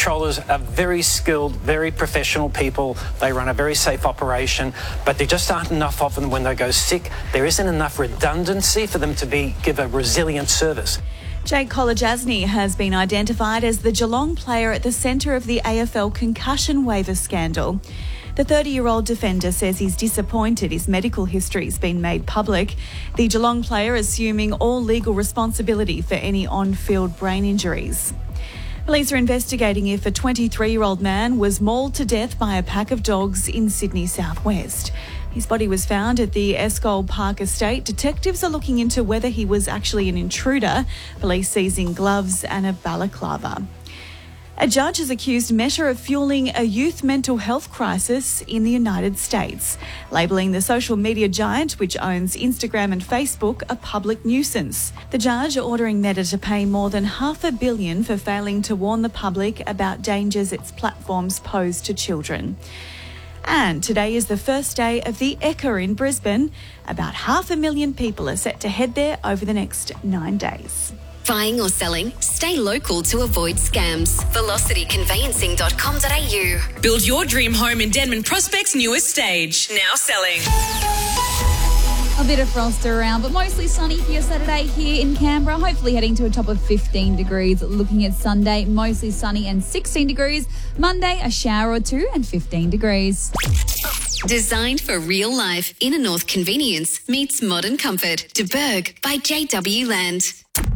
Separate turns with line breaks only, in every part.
controllers are very skilled, very professional people. They run a very safe operation, but there just aren't enough of them when they go sick. There isn't enough redundancy for them to give a resilient service.
Jake Kolodjasny has been identified as the Geelong player at the centre of the AFL concussion waiver scandal. The 30-year-old defender says he's disappointed his medical history has been made public. The Geelong player assuming all legal responsibility for any on-field brain injuries. Police are investigating if a 23-year-old man was mauled to death by a pack of dogs in Sydney southwest. His body was found at the Escole Park estate. Detectives are looking into whether he was actually an intruder. Police seizing gloves and a balaclava. A judge has accused Meta of fueling a youth mental health crisis in the United States, labelling the social media giant, which owns Instagram and Facebook, a public nuisance. The judge ordering Meta to pay more than $500 million for failing to warn the public about dangers its platforms pose to children. And today is the first day of the Ekka in Brisbane. About 500,000 people are set to head there over the next 9 days.
Buying or selling? Stay local to avoid scams. VelocityConveyancing.com.au.
Build your dream home in Denman Prospect's newest stage. Now selling.
A bit of frost around, but mostly sunny for your Saturday here in Canberra. Hopefully heading to a top of 15 degrees. Looking at Sunday, mostly sunny and 16 degrees. Monday, a shower or two and 15 degrees.
Designed for real life, Inner North convenience meets modern comfort. De Berg by JW Land.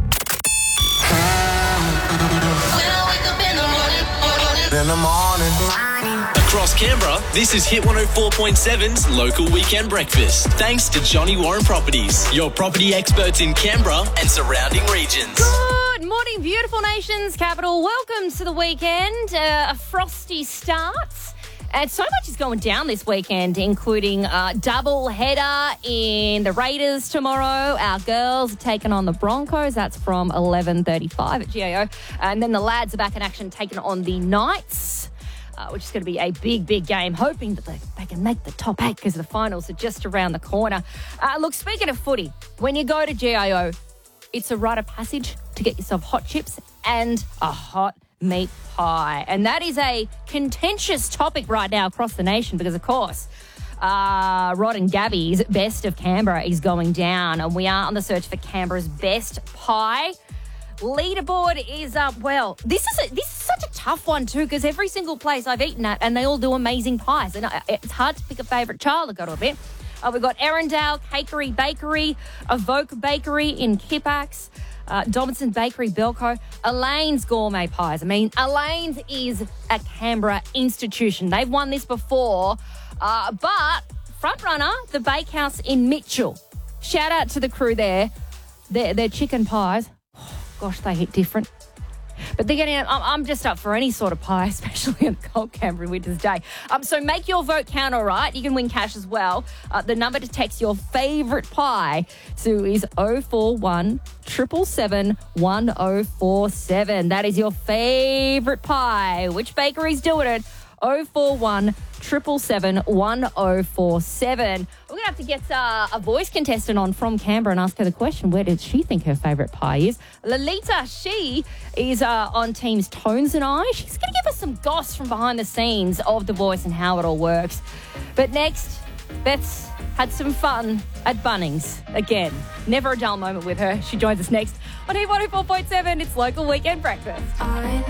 In the morning.
Across Canberra, this is Hit 104.7's local weekend breakfast. Thanks to Johnny Warren Properties, your property experts in Canberra and surrounding regions.
Good morning, beautiful nation's capital. Welcome to the weekend. A frosty start. And so much is going down this weekend, including a double header in the Raiders tomorrow. Our girls are taking on the Broncos. That's from 11:35 at GAO. And then the lads are back in action, taking on the Knights, which is going to be a big, big game, hoping that they can make the top 8 because the finals are just around the corner. Look, speaking of footy, when you go to GAO, it's a rite of passage to get yourself hot chips and a hot meat pie. And that is a contentious topic right now across the nation because, of course, Rod and Gabby's Best of Canberra is going down, and we are on the search for Canberra's best pie. Leaderboard is up. Well, this is such a tough one too because every single place I've eaten at, and they all do amazing pies, and it's hard to pick a favourite child. I've got to admit. We've got Erindale Cakery Bakery, Evoke Bakery in Kippax, Dobson Bakery, Belco, Elaine's Gourmet Pies. I mean, Elaine's is a Canberra institution. They've won this before, but front runner, the Bakehouse in Mitchell. Shout out to the crew there. Their chicken pies, gosh, they hit different. But they're getting. I'm just up for any sort of pie, especially on a cold Canberra winter's day. So make your vote count, all right? You can win cash as well. The number to text your favourite pie to is 041 777 1047. That is your favourite pie. Which bakery's doing it? 041 777 1047. We're going to have to get a voice contestant on from Canberra and ask her the question, where did she think her favourite pie is? Lolita, she is on Teams Tones and I. She's going to give us some goss from behind the scenes of The Voice and how it all works. But next, Beth's had some fun at Bunnings. Again, never a dull moment with her. She joins us next on Hit 104.7. It's Local Weekend Breakfast.